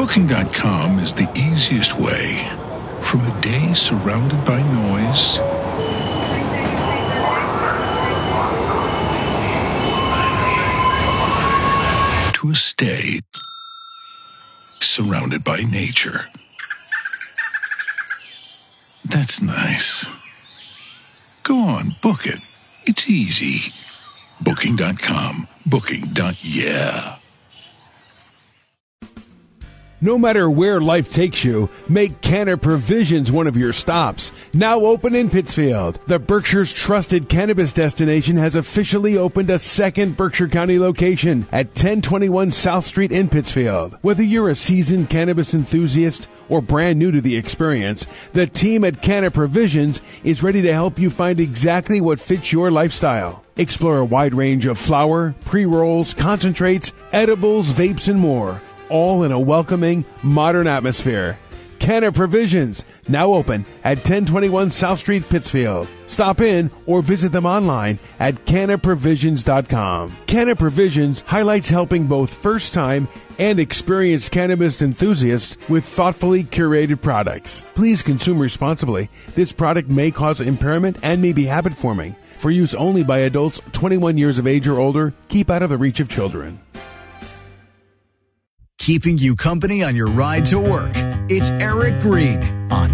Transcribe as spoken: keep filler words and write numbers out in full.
Booking dot com is the easiest way. From a day surrounded by noise to a stay surrounded by nature. That's nice. Go on, book it. It's easy. Booking dot com. Booking. Yeah. No matter where life takes you, make Canna Provisions one of your stops. Now open in Pittsfield, the Berkshire's trusted cannabis destination has officially opened a second Berkshire County location at ten twenty-one South Street in Pittsfield. Whether you're a seasoned cannabis enthusiast or brand new to the experience, the team at Canna Provisions is ready to help you find exactly what fits your lifestyle. Explore a wide range of flower, pre-rolls, concentrates, edibles, vapes, and more, all in a welcoming, modern atmosphere. Canna Provisions, now open at ten twenty-one South Street, Pittsfield. Stop in or visit them online at canna provisions dot com. Canna Provisions highlights helping both first-time and experienced cannabis enthusiasts with thoughtfully curated products. Please consume responsibly. This product may cause impairment and may be habit-forming. For use only by adults twenty-one years of age or older, keep out of the reach of children. Keeping you company on your ride to work. It's Eric Green on